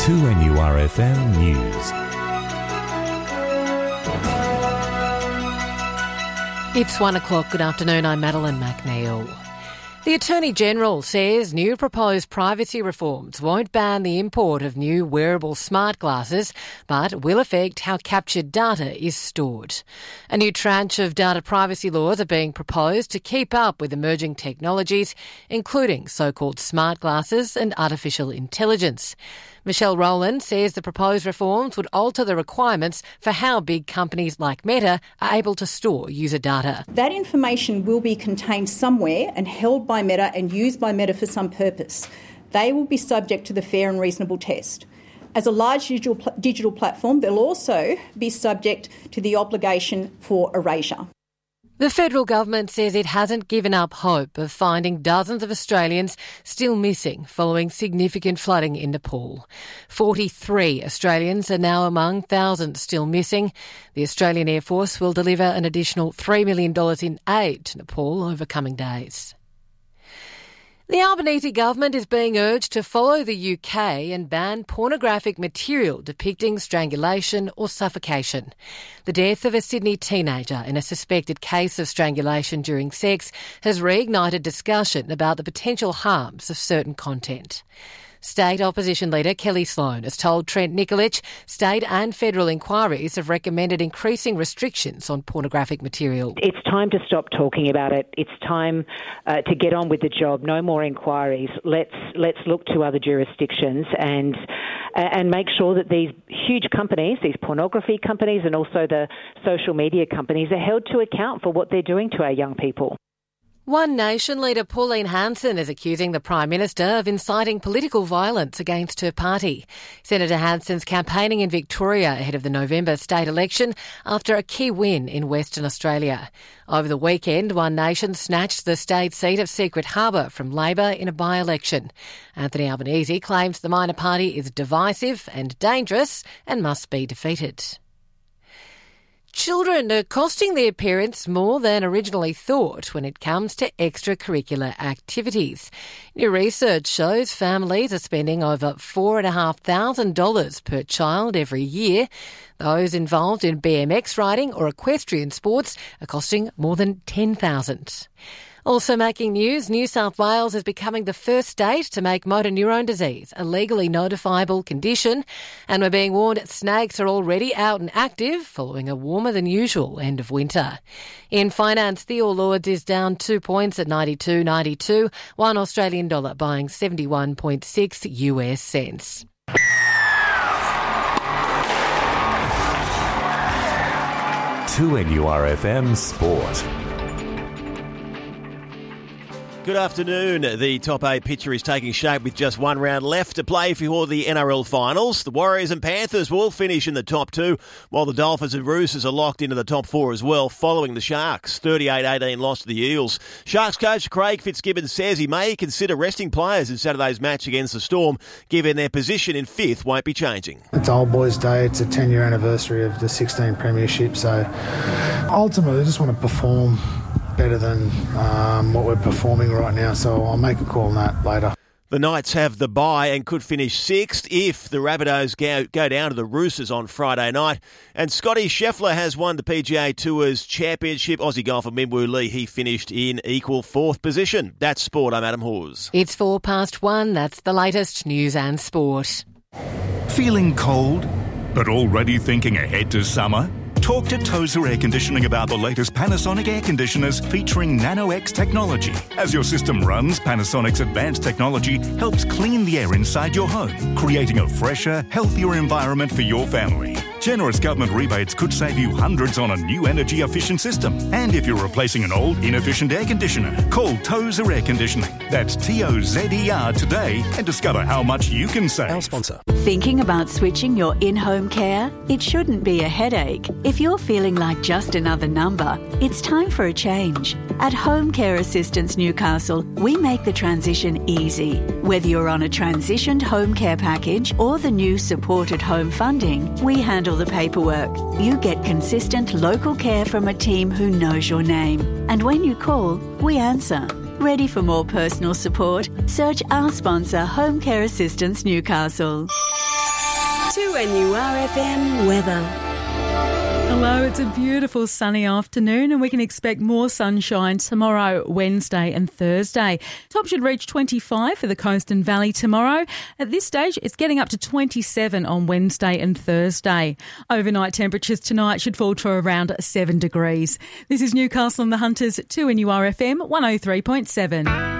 2NURFM News. It's 1 o'clock. Good afternoon. I'm Madeline McNeil. The Attorney-General says new proposed privacy reforms won't ban the import of new wearable smart glasses, but will affect how captured data is stored. A new tranche of data privacy laws are being proposed to keep up with emerging technologies, including so-called smart glasses and artificial intelligence. Michelle Rowland says the proposed reforms would alter the requirements for how big companies like Meta are able to store user data. That information will be contained somewhere and held by Meta and used by Meta for some purpose. They will be subject to the fair and reasonable test. As a large digital platform, they'll also be subject to the obligation for erasure. The federal government says it hasn't given up hope of finding dozens of Australians still missing following significant flooding in Nepal. 43 Australians are now among thousands still missing. The Australian Air Force will deliver an additional $3 million in aid to Nepal over coming days. The Albanese government is being urged to follow the UK and ban pornographic material depicting strangulation or suffocation. The death of a Sydney teenager in a suspected case of strangulation during sex has reignited discussion about the potential harms of certain content. State Opposition Leader Kelly Sloan has told Trent Nikolic state and federal inquiries have recommended increasing restrictions on pornographic material. It's time to stop talking about it. It's time to get on with the job. No more inquiries. Let's look to other jurisdictions and make sure that these huge companies, these pornography companies and also the social media companies, are held to account for what they're doing to our young people. One Nation leader Pauline Hanson is accusing the Prime Minister of inciting political violence against her party. Senator Hanson's campaigning in Victoria ahead of the November state election after a key win in Western Australia. Over the weekend, One Nation snatched the state seat of Secret Harbour from Labor in a by-election. Anthony Albanese claims the minor party is divisive and dangerous and must be defeated. Children are costing their parents more than originally thought when it comes to extracurricular activities. New research shows families are spending over $4,500 per child every year. Those involved in BMX riding or equestrian sports are costing more than $10,000. Also making news, New South Wales is becoming the first state to make motor neurone disease a legally notifiable condition, and we're being warned snakes are already out and active following a warmer than usual end of winter. In finance, the All Ords is down 2 points at 92.92, one Australian dollar buying 71.6 US cents. To NURFM Sport. Good afternoon. The top 8 picture is taking shape with just one round left to play for the NRL finals. The Warriors and Panthers will finish in the top 2, while the Dolphins and Roosters are locked into the top 4 as well, following the Sharks' 38-18 loss to the Eels. Sharks coach Craig Fitzgibbon says he may consider resting players in Saturday's match against the Storm, given their position in 5th won't be changing. It's Old Boys Day. It's a 10-year anniversary of the 16 premiership, so ultimately I just want to perform better than what we're performing right now, so I'll make a call on that later. The Knights have the bye and could finish 6th if the Rabbitohs go down to the Roosters on Friday night. And Scotty Scheffler has won the PGA Tour's championship. Aussie golfer Minwoo Lee, he finished in equal 4th position. That's sport. I'm Adam Hawes. It's 1:04. That's the latest news and sport. Feeling cold, but already thinking ahead to summer? Talk to Tozer Air Conditioning about the latest Panasonic air conditioners featuring Nano-X technology. As your system runs, Panasonic's advanced technology helps clean the air inside your home, creating a fresher, healthier environment for your family. Generous government rebates could save you hundreds on a new energy-efficient system. And if you're replacing an old, inefficient air conditioner, call Tozer Air Conditioning. That's Tozer today and discover how much you can save. Our sponsor. Thinking about switching your in-home care? It shouldn't be a headache. If you're feeling like just another number, it's time for a change. At Home Care Assistance Newcastle, we make the transition easy. Whether you're on a transitioned home care package or the new supported home funding, we handle the paperwork. You get consistent local care from a team who knows your name. And when you call, we answer. Ready for more personal support? Search our sponsor, Home Care Assistance Newcastle. 2NURFM weather. Hello, it's a beautiful sunny afternoon and we can expect more sunshine tomorrow, Wednesday and Thursday. Top should reach 25 for the coast and valley tomorrow. At this stage, it's getting up to 27 on Wednesday and Thursday. Overnight temperatures tonight should fall to around 7 degrees. This is Newcastle and the Hunters, 2NURFM 103.7.